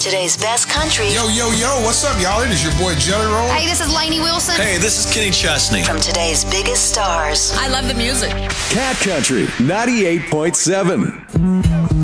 Today's best country. Yo, what's up, y'all? It is your boy Jelly Roll. Hey, this is Lainey Wilson. Hey, this is Kenny Chesney. From today's biggest stars. I love the music. Cat Country 98.7.